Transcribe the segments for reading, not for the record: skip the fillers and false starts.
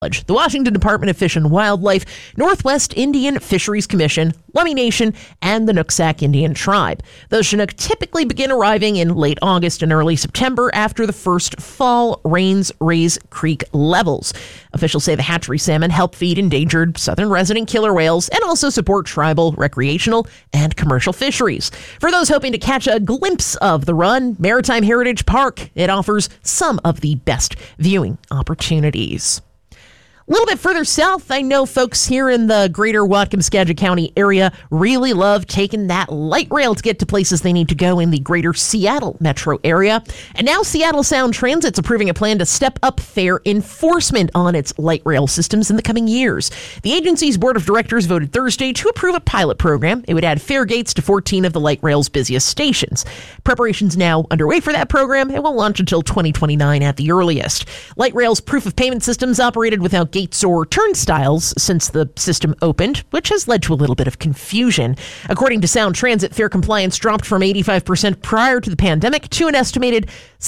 The Washington Department of Fish and Wildlife, Northwest Indian Fisheries Commission, Lummi Nation, and the Nooksack Indian Tribe. Those Chinook typically begin arriving in late August and early September after the first fall rains raise creek levels. Officials say the hatchery salmon help feed endangered southern resident killer whales and also support tribal, recreational, and commercial fisheries. For those hoping to catch a glimpse of the run, Maritime Heritage Park, it offers some of the best viewing opportunities. A little bit further south, I know folks here in the greater Whatcom-Skagit County area really love taking that light rail to get to places they need to go in the greater Seattle metro area. And now Seattle Sound Transit's approving a plan to step up fare enforcement on its light rail systems in the coming years. The agency's board of directors voted Thursday to approve a pilot program. It would add fare gates to 14 of the light rail's busiest stations. Preparations now underway for that program. It won't launch until 2029 at the earliest. Light rail's proof of payment systems operated without gates or turnstiles since the system opened, which has led to a little bit of confusion. According to Sound Transit, fare compliance dropped from 85% prior to the pandemic to an estimated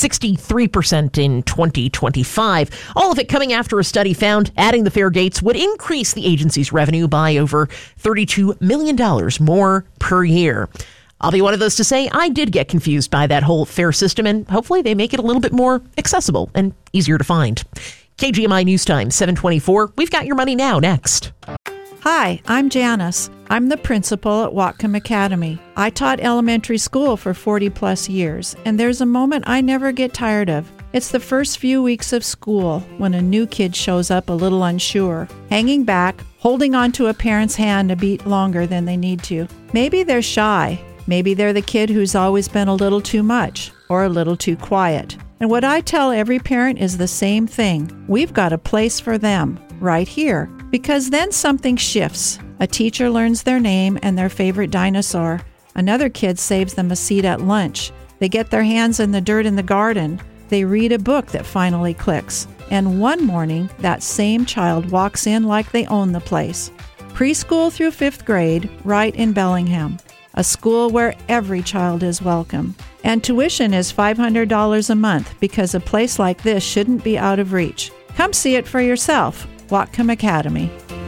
63% in 2025. All of it coming after a study found adding the fare gates would increase the agency's revenue by over $32 million more per year. I'll be one of those to say I did get confused by that whole fare system, and hopefully they make it a little bit more accessible and easier to find. KGMI News Time, 7:24. We've got your money now next. Hi, I'm Janice. I'm the principal at Whatcom Academy. I taught elementary school for 40 plus years, and there's a moment I never get tired of. It's the first few weeks of school when a new kid shows up a little unsure, hanging back, holding onto a parent's hand a beat longer than they need to. Maybe they're shy. Maybe they're the kid who's always been a little too much or a little too quiet. And what I tell every parent is the same thing. We've got a place for them right here, because then something shifts. A teacher learns their name and their favorite dinosaur. Another kid saves them a seat at lunch. They get their hands in the dirt in the garden. They read a book that finally clicks. And one morning, that same child walks in like they own the place. Preschool through 5th grade, right in Bellingham. A school where every child is welcome. And tuition is $500 a month, because a place like this shouldn't be out of reach. Come see it for yourself. Whatcom Academy.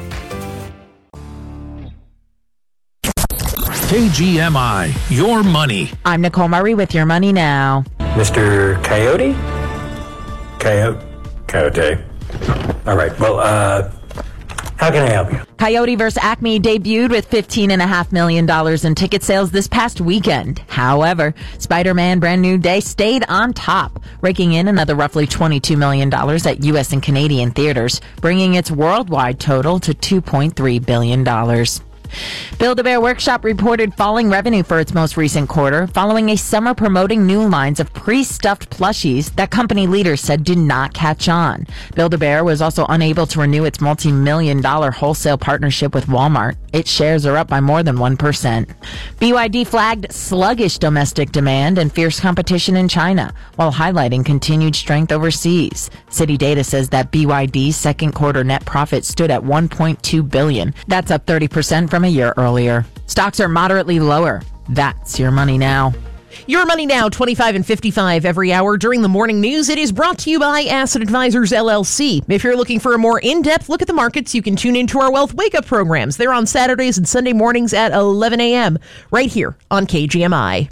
KGMI, your money. I'm Nicole Murray with your money now. Mr. Coyote? Coyote. All right. Well, how can I help you? Coyote vs. Acme debuted with $15.5 million in ticket sales this past weekend. However, Spider-Man Brand New Day stayed on top, raking in another roughly $22 million at U.S. and Canadian theaters, bringing its worldwide total to $2.3 billion. Build-A-Bear Workshop reported falling revenue for its most recent quarter following a summer promoting new lines of pre-stuffed plushies that company leaders said did not catch on. Build-A-Bear was also unable to renew its multi-million-dollar wholesale partnership with Walmart. Its shares are up by more than 1%. BYD flagged sluggish domestic demand and fierce competition in China, while highlighting continued strength overseas. City data says that BYD's second quarter net profit stood at $1.2 billion. That's up 30% from a year earlier. Stocks are moderately lower. That's your money now. Your Money Now, 25 and 55 every hour during the morning news. It is brought to you by Asset Advisors, LLC. If you're looking for a more in-depth look at the markets, you can tune into our Wealth Wake-Up programs. They're on Saturdays and Sunday mornings at 11 a.m. right here on KGMI.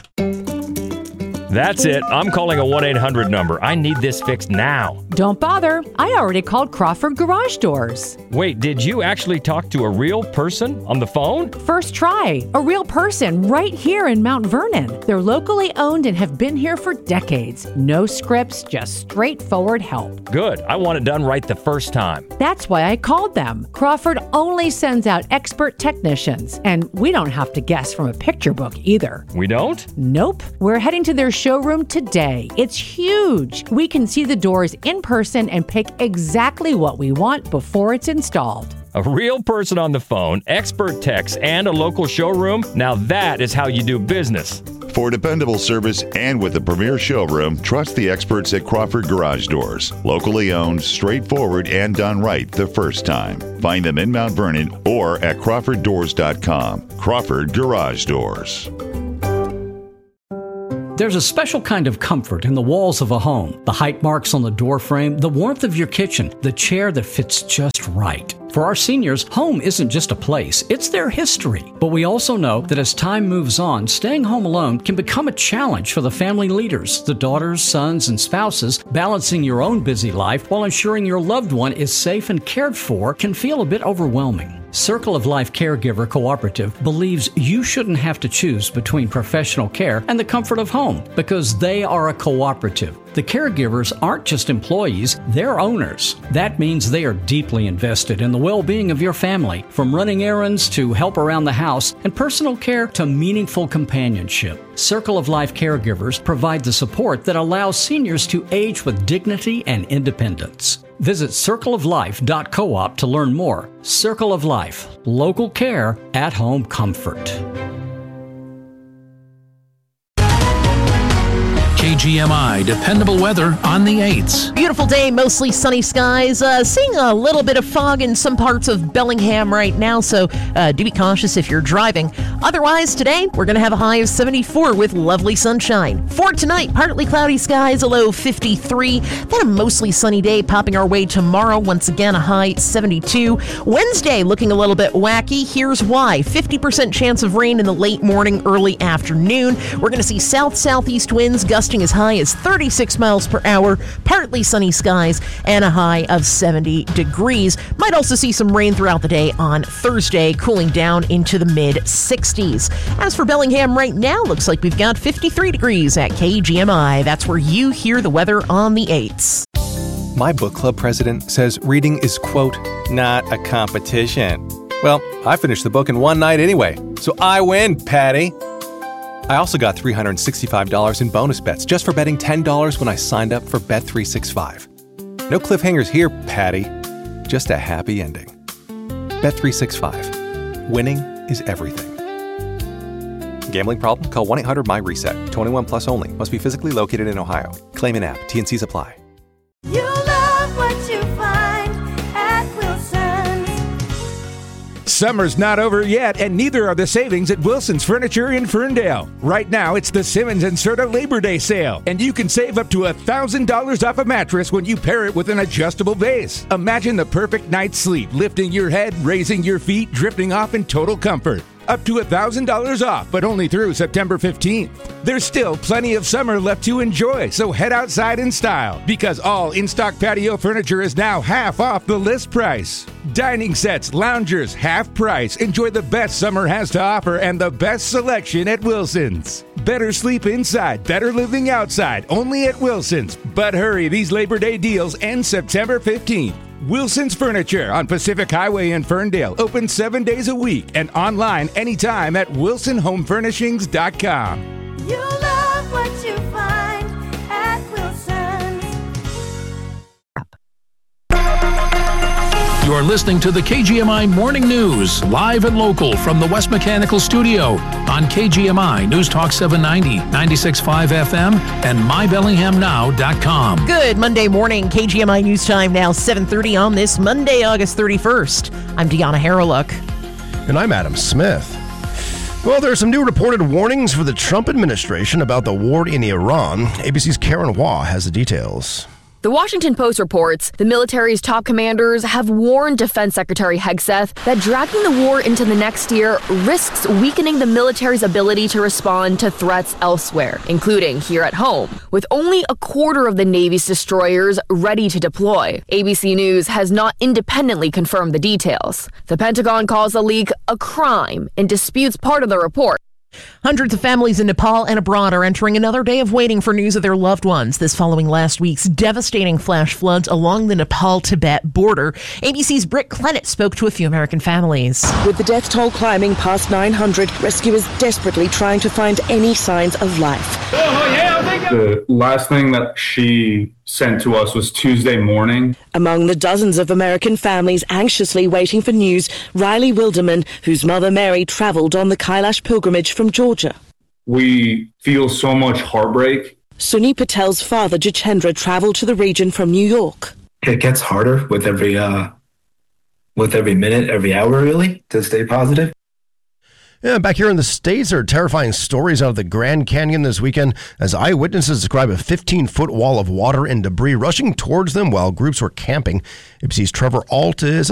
That's it. I'm calling a 1-800 number. I need this fixed now. Don't bother. I already called Crawford Garage Doors. Wait, did you actually talk to a real person on the phone? First try. A real person right here in Mount Vernon. They're locally owned and have been here for decades. No scripts, just straightforward help. Good. I want it done right the first time. That's why I called them. Crawford only sends out expert technicians, and we don't have to guess from a picture book either. We don't? Nope. We're heading to their showroom today. It's huge. We can see the doors in person and pick exactly what we want before it's installed. A real person on the phone, expert techs, and a local showroom? Now that is how you do business. For dependable service and with a premier showroom, trust the experts at Crawford Garage Doors. Locally owned, straightforward, and done right the first time. Find them in Mount Vernon or at crawforddoors.com. Crawford Garage Doors. There's a special kind of comfort in the walls of a home, the height marks on the door frame, the warmth of your kitchen, the chair that fits just right. For our seniors, home isn't just a place, it's their history. But we also know that as time moves on, staying home alone can become a challenge for the family leaders, the daughters, sons, and spouses. Balancing your own busy life while ensuring your loved one is safe and cared for can feel a bit overwhelming. Circle of Life Caregiver Cooperative believes you shouldn't have to choose between professional care and the comfort of home because they are a cooperative. The caregivers aren't just employees, they're owners. That means they are deeply invested in the well-being of your family, from running errands to help around the house and personal care to meaningful companionship. Circle of Life Caregivers provide the support that allows seniors to age with dignity and independence. Visit circleoflife.coop to learn more. Circle of Life, local care, at-home comfort. KGMI, dependable weather on the 8s. Beautiful day, mostly sunny skies. Seeing a little bit of fog in some parts of Bellingham right now, so do be cautious if you're driving. Otherwise, today, we're going to have a high of 74 with lovely sunshine. For tonight, partly cloudy skies, a low 53. Then a mostly sunny day popping our way tomorrow. Once again, a high 72. Wednesday, looking a little bit wacky. Here's why. 50% chance of rain in the late morning, early afternoon. We're going to see south-southeast winds gusting as high as 36 miles per hour, partly sunny skies, and a high of 70 degrees. Might also see some rain throughout the day on Thursday, cooling down into the mid-60s. As for Bellingham right now, looks like we've got 53 degrees at KGMI. That's where you hear the weather on the 8s. My book club president says reading is, quote, not a competition. Well, I finished the book in one night anyway, so I win, Patty. I also got $365 in bonus bets just for betting $10 when I signed up for Bet365. No cliffhangers here, Patty. Just a happy ending. Bet365. Winning is everything. Gambling problem? Call 1-800-MY-RESET. 21 plus only. Must be physically located in Ohio. Claim in app. T&Cs apply. You love what you find at Wilson's. Summer's not over yet, and neither are the savings at Wilson's Furniture in Ferndale. Right now, it's the Simmons and Serta Labor Day sale, and you can save up to $1,000 off a mattress when you pair it with an adjustable base. Imagine the perfect night's sleep, lifting your head, raising your feet, drifting off in total comfort. Up to $1,000 off, but only through September 15th. There's still plenty of summer left to enjoy, so head outside in style, because all in-stock patio furniture is now half off the list price. Dining sets, loungers, half price. Enjoy the best summer has to offer and the best selection at Wilson's. Better sleep inside, better living outside, only at Wilson's. But hurry, these Labor Day deals end September 15th. Wilson's Furniture on Pacific Highway in Ferndale, open 7 days a week and online anytime at wilsonhomefurnishings.com. You love what you find at Wilson's. You're listening to the KGMI Morning News, live and local from the West Mechanical Studio on KGMI News Talk 790, 96.5 FM, and MyBellinghamNow.com. Good Monday morning, KGMI News Time now 7:30 on this Monday, August 31st. I'm Deanna Harreluk. And I'm Adam Smith. Well, there are some new reported warnings for the Trump administration about the war in Iran. ABC's Karen Waugh has the details. The Washington Post reports the military's top commanders have warned Defense Secretary Hegseth that dragging the war into the next year risks weakening the military's ability to respond to threats elsewhere, including here at home, with only a quarter of the Navy's destroyers ready to deploy. ABC News has not independently confirmed the details. The Pentagon calls the leak a crime and disputes part of the report. Hundreds of families in Nepal and abroad are entering another day of waiting for news of their loved ones. This following last week's devastating flash floods along the Nepal-Tibet border. ABC's Britt Clennett spoke to a few American families. With the death toll climbing past 900, rescuers desperately trying to find any signs of life. The last thing that she sent to us was Tuesday morning. Among the dozens of American families anxiously waiting for news, Riley Wilderman, whose mother Mary traveled on the Kailash pilgrimage from Georgia. We feel so much heartbreak. Sunny Patel's father, Jachendra, traveled to the region from New York. It gets harder with every minute, every hour, really, to stay positive. Yeah, back here in the States, there are terrifying stories out of the Grand Canyon this weekend as eyewitnesses describe a 15-foot wall of water and debris rushing towards them while groups were camping. ABC's Trevor Alt is